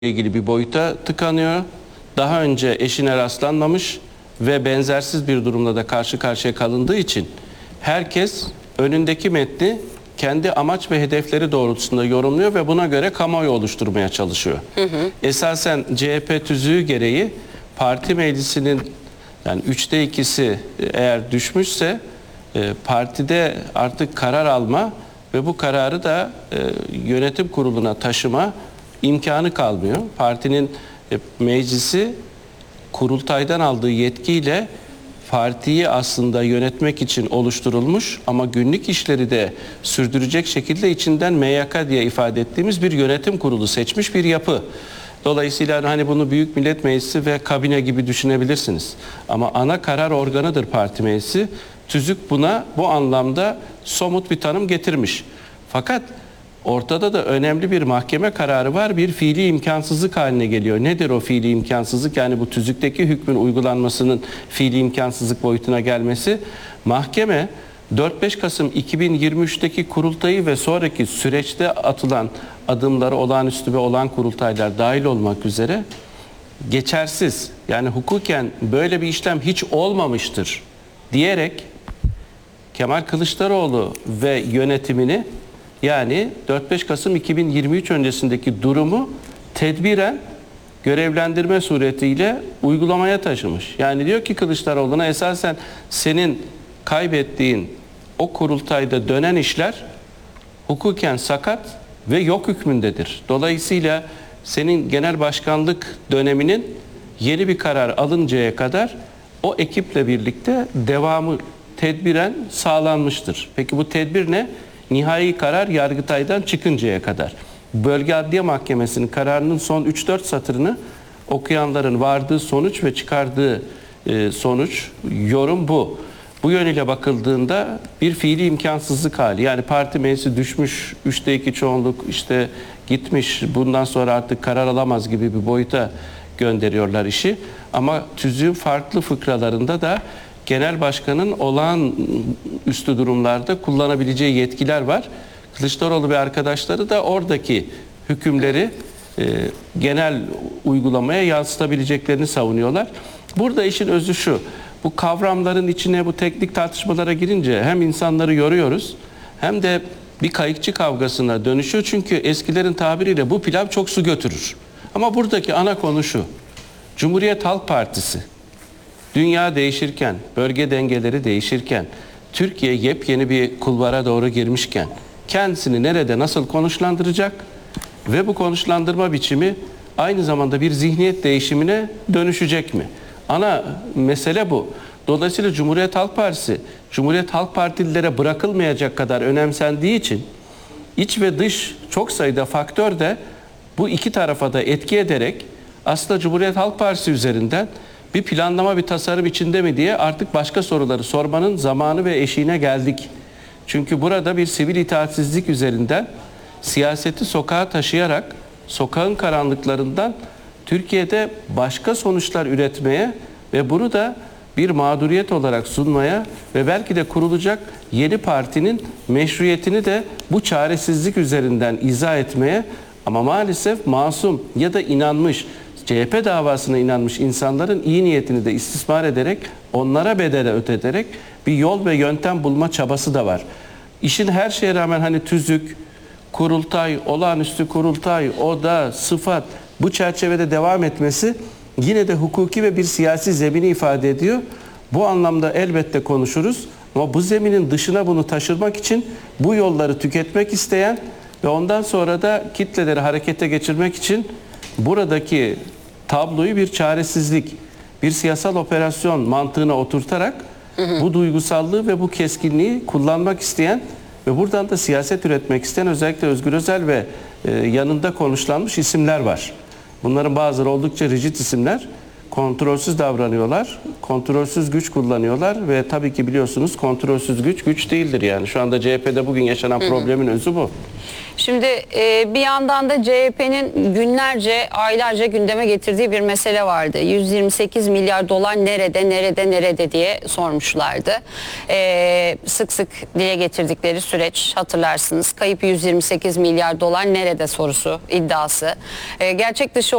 ilgili bir boyuta tıkanıyor. Daha önce eşine rastlanmamış ve benzersiz bir durumla da karşı karşıya kalındığı için herkes önündeki metni kendi amaç ve hedefleri doğrultusunda yorumluyor ve buna göre kamuoyu oluşturmaya çalışıyor. Esasen CHP tüzüğü gereği parti meclisinin yani 3'te 2'si eğer düşmüşse partide artık karar alma ve bu kararı da yönetim kuruluna taşıma imkanı kalmıyor. Partinin meclisi kurultaydan aldığı yetkiyle partiyi aslında yönetmek için oluşturulmuş ama günlük işleri de sürdürecek şekilde içinden MYK diye ifade ettiğimiz bir yönetim kurulu seçmiş bir yapı. Dolayısıyla hani bunu Büyük Millet Meclisi ve kabine gibi düşünebilirsiniz. Ama ana karar organıdır parti meclisi. Tüzük buna bu anlamda somut bir tanım getirmiş. Fakat ortada da önemli bir mahkeme kararı var. Bir fiili imkansızlık haline geliyor. Nedir o fiili imkansızlık? Yani bu tüzükteki hükmün uygulanmasının fiili imkansızlık boyutuna gelmesi. Mahkeme 4-5 Kasım 2023'teki kurultayı ve sonraki süreçte atılan adımları olağanüstü ve olağan kurultaylar dahil olmak üzere geçersiz, yani hukuken böyle bir işlem hiç olmamıştır diyerek Kemal Kılıçdaroğlu ve yönetimini, yani 4-5 Kasım 2023 öncesindeki durumu tedbiren görevlendirme suretiyle uygulamaya taşımış. Yani diyor ki Kılıçdaroğlu'na esasen senin kaybettiğin o kurultayda dönen işler hukuken sakat ve yok hükmündedir. Dolayısıyla senin genel başkanlık döneminin yeni bir karar alıncaya kadar o ekiple birlikte devamı tedbiren sağlanmıştır. Peki bu tedbir ne? Nihai karar Yargıtay'dan çıkıncaya kadar. Bölge Adliye Mahkemesi'nin kararının son 3-4 satırını okuyanların vardığı sonuç ve çıkardığı sonuç, yorum bu. Bu yönüyle bakıldığında bir fiili imkansızlık hali. Yani parti meclisi düşmüş, 3'te 2 çoğunluk işte gitmiş, bundan sonra artık karar alamaz gibi bir boyuta gönderiyorlar işi. Ama tüzüğün farklı fıkralarında da genel başkanın olağanüstü durumlarda kullanabileceği yetkiler var. Kılıçdaroğlu ve arkadaşları da oradaki hükümleri genel uygulamaya yansıtabileceklerini savunuyorlar. Burada işin özü şu: bu kavramların içine, bu teknik tartışmalara girince hem insanları yoruyoruz hem de bir kayıkçı kavgasına dönüşüyor. Çünkü eskilerin tabiriyle bu pilav çok su götürür. Ama buradaki ana konu şu: Cumhuriyet Halk Partisi dünya değişirken, bölge dengeleri değişirken, Türkiye yepyeni bir kulvara doğru girmişken kendisini nerede nasıl konuşlandıracak ve bu konuşlandırma biçimi aynı zamanda bir zihniyet değişimine dönüşecek mi? Ana mesele bu. Dolayısıyla Cumhuriyet Halk Partisi, Cumhuriyet Halk Partililere bırakılmayacak kadar önemsendiği için iç ve dış çok sayıda faktör de bu iki tarafa da etki ederek aslında Cumhuriyet Halk Partisi üzerinden bir planlama, bir tasarım içinde mi diye artık başka soruları sormanın zamanı ve eşiğine geldik. Çünkü burada bir sivil itaatsizlik üzerinden siyaseti sokağa taşıyarak sokağın karanlıklarından Türkiye'de başka sonuçlar üretmeye ve bunu da bir mağduriyet olarak sunmaya ve belki de kurulacak yeni partinin meşruiyetini de bu çaresizlik üzerinden izah etmeye, ama maalesef masum ya da inanmış, CHP davasına inanmış insanların iyi niyetini de istismar ederek, onlara bedel ödederek bir yol ve yöntem bulma çabası da var. İşin her şeye rağmen hani tüzük, kurultay, olağanüstü kurultay, oda, sıfat, bu çerçevede devam etmesi yine de hukuki ve bir siyasi zemini ifade ediyor. Bu anlamda elbette konuşuruz ama bu zeminin dışına bunu taşırmak için bu yolları tüketmek isteyen ve ondan sonra da kitleleri harekete geçirmek için buradaki tabloyu bir çaresizlik, bir siyasal operasyon mantığına oturtarak bu duygusallığı ve bu keskinliği kullanmak isteyen ve buradan da siyaset üretmek isteyen özellikle Özgür Özel ve yanında konuşlanmış isimler var. Bunların bazıları oldukça rigid isimler, kontrolsüz davranıyorlar, kontrolsüz güç kullanıyorlar ve tabii ki biliyorsunuz kontrolsüz güç güç değildir yani. Şu anda CHP'de bugün yaşanan problemin özü bu. Şimdi bir yandan da CHP'nin günlerce, aylarca gündeme getirdiği bir mesele vardı. 128 milyar dolar nerede diye sormuşlardı. Sık sık dile getirdikleri süreç, hatırlarsınız. Kayıp 128 milyar dolar nerede sorusu, iddiası. Gerçek dışı